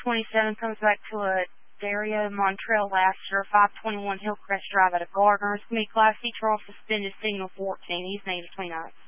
527 comes back to a Dario Montreal Laster, 521 Hillcrest Drive out of Gardner. It's going to be Class C Charles suspended signal 14. He's named 29.